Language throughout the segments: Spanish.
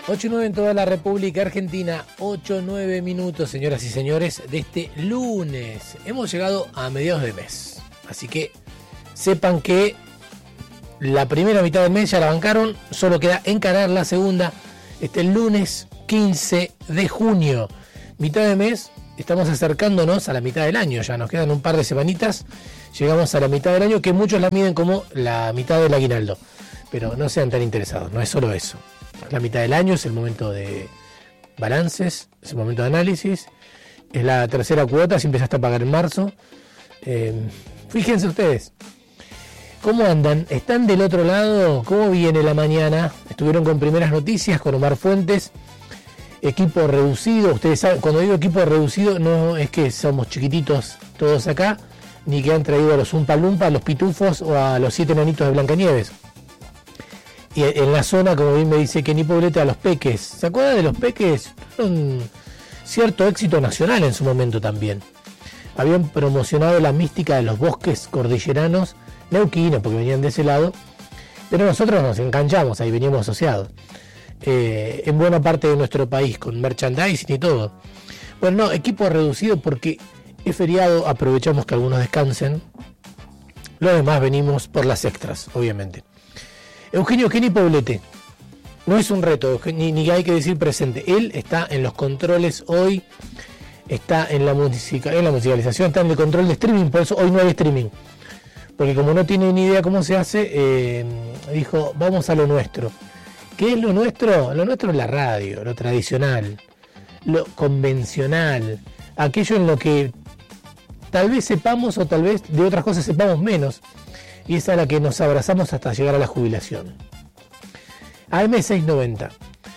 8:09 en toda la República Argentina, 8:09 minutos, señoras y señores, de este lunes. Hemos llegado a mediados de mes, así que sepan que la primera mitad del mes ya la bancaron, solo queda encarar la segunda. Este lunes 15 de junio, mitad de mes, estamos acercándonos a la mitad del año, ya nos quedan un par de semanitas, llegamos a la mitad del año, que muchos la miden como la mitad del aguinaldo, pero no sean tan interesados, no es solo eso. La mitad del año es el momento de balances, es el momento de análisis, es la tercera cuota, si empezaste a pagar en marzo. Fíjense ustedes, ¿cómo andan? ¿Están del otro lado? ¿Cómo viene la mañana? Estuvieron con primeras noticias, con Omar Fuentes, equipo reducido. Ustedes saben, cuando digo equipo reducido, no es que somos chiquititos todos acá, ni que han traído a los Umpa Lumpa, a los Pitufos o a los 7 nanitos de Blancanieves. Y en la zona, como bien me dice Kenny Poblete, a los Peques. ¿Se acuerdan de los Peques? Un cierto éxito nacional en su momento también. Habían promocionado la mística de los bosques cordilleranos neuquinos, porque venían de ese lado, pero nosotros nos enganchamos, ahí veníamos asociados. En buena parte de nuestro país, con merchandising y todo. Bueno, no, equipo reducido porque es feriado, aprovechamos que algunos descansen. Lo demás venimos por las extras, obviamente. Eugenio Kenny Poblete, no es un reto, ni hay que decir presente. Él está en los controles hoy, está en la musicalización, está en el control de streaming, por eso hoy no hay streaming. Porque como no tiene ni idea cómo se hace, dijo, vamos a lo nuestro. ¿Qué es lo nuestro? Lo nuestro es la radio, lo tradicional, lo convencional, aquello en lo que tal vez sepamos o tal vez de otras cosas sepamos menos. Y es a la que nos abrazamos hasta llegar a la jubilación. AM690,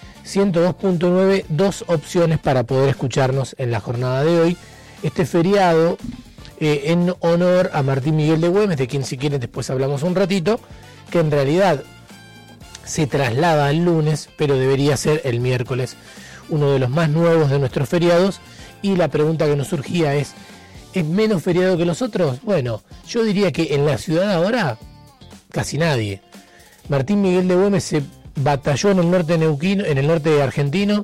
102.9, dos opciones para poder escucharnos en la jornada de hoy. Este feriado en honor a Martín Miguel de Güemes, de quien si quieren después hablamos un ratito, que en realidad se traslada al lunes, pero debería ser el miércoles, uno de los más nuevos de nuestros feriados. Y la pregunta que nos surgía es menos feriado que los otros? Bueno, yo diría que en la ciudad ahora, casi nadie. Martín Miguel de Güemes se batalló en el norte neuquino, en el norte argentino,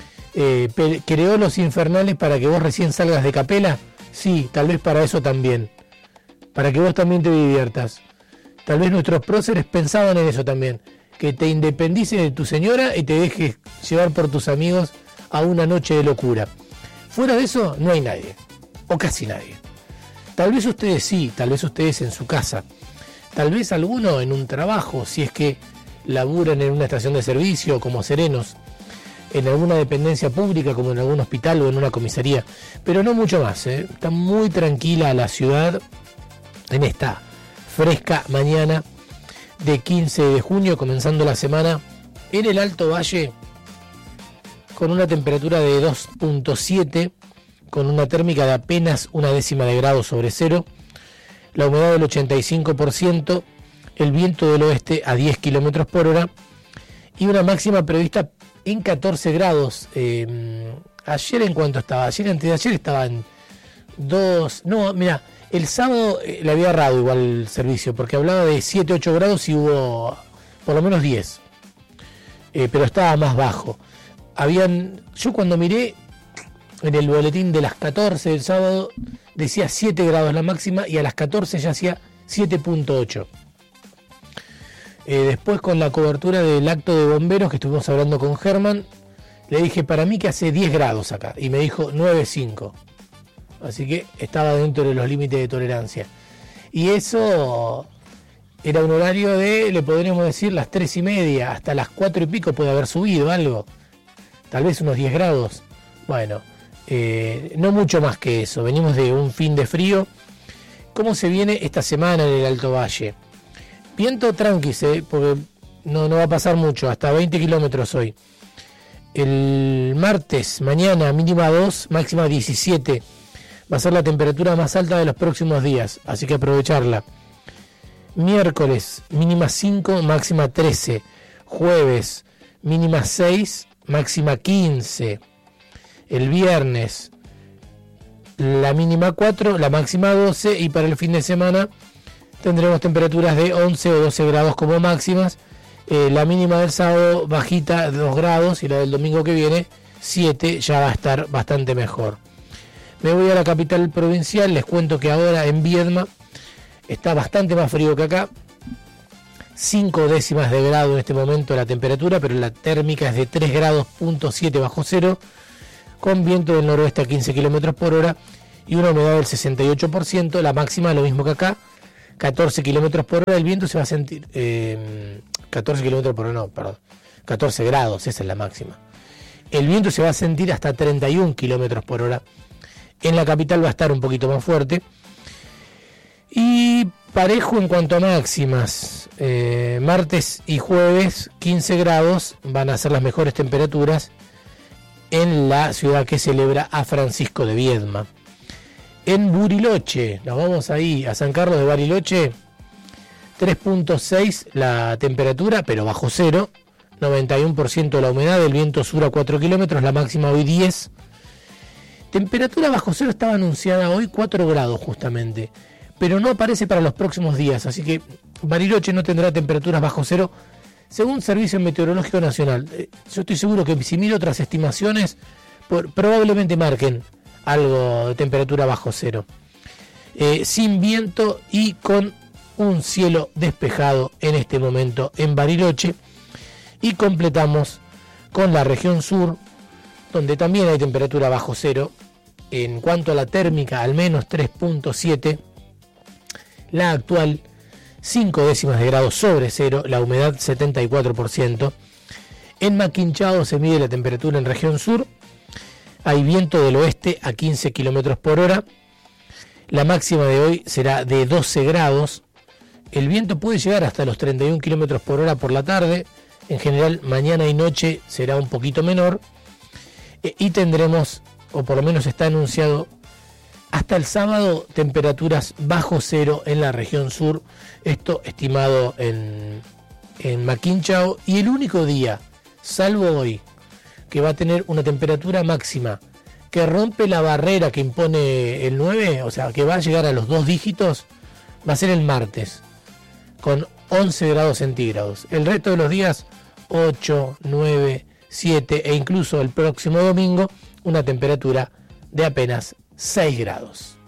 creó los infernales para que vos recién salgas de capela. Sí, tal vez para eso también, para que vos también te diviertas. Tal vez nuestros próceres pensaban en eso también, que te independices de tu señora y te dejes llevar por tus amigos a una noche de locura. Fuera de eso no hay nadie, o casi nadie. Tal vez ustedes sí, tal vez ustedes en su casa, tal vez alguno en un trabajo, si es que laburan en una estación de servicio como serenos, en alguna dependencia pública como en algún hospital o en una comisaría, pero no mucho más. Está muy tranquila la ciudad en esta fresca mañana de 15 de junio, comenzando la semana en el Alto Valle con una temperatura de 2.7, con una térmica de apenas 0,1 de grado sobre cero, la humedad del 85%, el viento del oeste a 10 kilómetros por hora y una máxima prevista en 14 grados. Ayer, ¿en cuánto estaba? Antes de ayer estaba en 2. No, mira, el sábado le había errado igual el servicio, porque hablaba de 7, 8 grados y hubo por lo menos 10. Pero estaba más bajo. Yo cuando miré en el boletín de las 14 del sábado, decía 7 grados la máxima y a las 14 ya hacía 7.8. Después, con la cobertura del acto de bomberos que estuvimos hablando con Germán, le dije, para mí que hace 10 grados acá, y me dijo 9.5. Así que estaba dentro de los límites de tolerancia. Y eso era un horario de, le podríamos decir, las 3:30, hasta las 4 y pico puede haber subido algo. Tal vez unos 10 grados. Bueno, no mucho más que eso. Venimos de un fin de frío. ¿Cómo se viene esta semana en el Alto Valle? Viento tranqui, porque no va a pasar mucho, hasta 20 kilómetros hoy. El martes, mañana, mínima 2, máxima 17. Va a ser la temperatura más alta de los próximos días, así que aprovecharla. Miércoles, mínima 5, máxima 13. Jueves, mínima 6, máxima 15. El viernes, la mínima 4, la máxima 12, y para el fin de semana tendremos temperaturas de 11 o 12 grados como máximas La mínima del sábado bajita 2 grados y la del domingo que viene 7, ya va a estar bastante mejor. Me voy a la capital provincial, les cuento que ahora en Viedma está bastante más frío que acá. 5 décimas de grado en este momento la temperatura, pero la térmica es de 3 grados punto 7 bajo cero, con viento del noroeste a 15 kilómetros por hora y una humedad del 68%. La máxima lo mismo que acá, 14 kilómetros por hora. El viento se va a sentir 14 kilómetros por hora, no, perdón, 14 grados, esa es la máxima. El viento se va a sentir hasta 31 kilómetros por hora. En la capital va a estar un poquito más fuerte. Y parejo en cuanto a máximas. Martes y jueves, 15 grados van a ser las mejores temperaturas en la ciudad que celebra a Francisco de Viedma. En Bariloche, nos vamos ahí a San Carlos de Bariloche, 3.6 la temperatura, pero bajo cero, 91% la humedad, el viento sur a 4 kilómetros, la máxima hoy 10. Temperatura bajo cero estaba anunciada hoy 4 grados justamente, pero no aparece para los próximos días, así que Bariloche no tendrá temperaturas bajo cero, según Servicio Meteorológico Nacional. Yo estoy seguro que si miro otras estimaciones, probablemente marquen algo de temperatura bajo cero. Sin viento y con un cielo despejado en este momento en Bariloche. Y completamos con la región sur, donde también hay temperatura bajo cero. En cuanto a la térmica, al menos 3.7. La actual, 5 décimas de grado sobre cero, la humedad 74%. En Maquinchao se mide la temperatura en región sur. Hay viento del oeste a 15 kilómetros por hora. La máxima de hoy será de 12 grados. El viento puede llegar hasta los 31 kilómetros por hora por la tarde. En general, mañana y noche será un poquito menor. Y tendremos, o por lo menos está anunciado, hasta el sábado, temperaturas bajo cero en la región sur. Esto estimado en Maquinchao. Y el único día, salvo hoy, que va a tener una temperatura máxima que rompe la barrera que impone el 9, o sea, que va a llegar a los 2 dígitos, va a ser el martes, con 11 grados centígrados. El resto de los días, 8, 9, 7 e incluso el próximo domingo, una temperatura de apenas 6 grados.